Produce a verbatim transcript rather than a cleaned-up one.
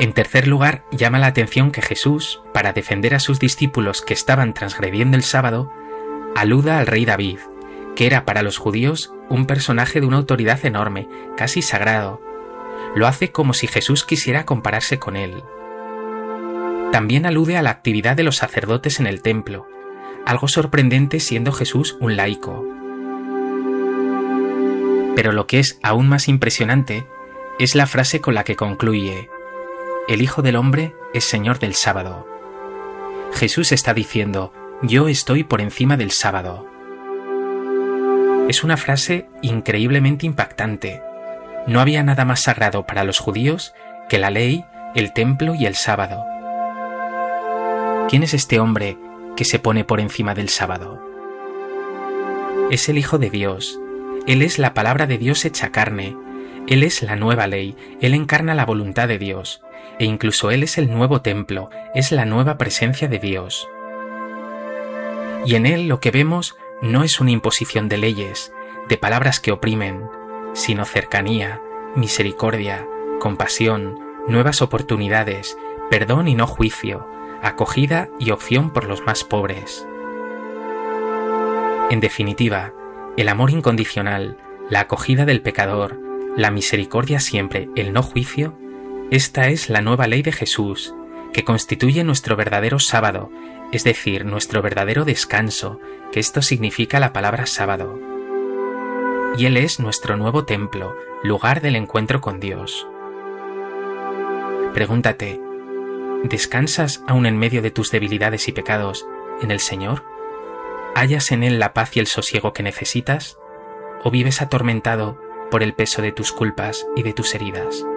En tercer lugar, llama la atención que Jesús, para defender a sus discípulos que estaban transgrediendo el sábado, aluda al rey David, que era para los judíos un personaje de una autoridad enorme, casi sagrado. Lo hace como si Jesús quisiera compararse con él. También alude a la actividad de los sacerdotes en el templo, algo sorprendente siendo Jesús un laico. Pero lo que es aún más impresionante es la frase con la que concluye: el Hijo del Hombre es Señor del sábado. Jesús está diciendo: yo estoy por encima del sábado. Es una frase increíblemente impactante. No había nada más sagrado para los judíos que la ley, el templo y el sábado. ¿Quién es este hombre que se pone por encima del sábado? Es el Hijo de Dios. Él es la palabra de Dios hecha carne. Él es la nueva ley. Él encarna la voluntad de Dios. E incluso Él es el nuevo templo. Es la nueva presencia de Dios. Y en Él lo que vemos no es una imposición de leyes, de palabras que oprimen, sino cercanía, misericordia, compasión, nuevas oportunidades, perdón y no juicio, acogida y opción por los más pobres. En definitiva, el amor incondicional, la acogida del pecador, la misericordia siempre, el no juicio, esta es la nueva ley de Jesús, que constituye nuestro verdadero sábado, es decir, nuestro verdadero descanso, que esto significa la palabra sábado. Y Él es nuestro nuevo templo, lugar del encuentro con Dios. Pregúntate, ¿descansas aún en medio de tus debilidades y pecados en el Señor? ¿Hallas en Él la paz y el sosiego que necesitas? ¿O vives atormentado por el peso de tus culpas y de tus heridas?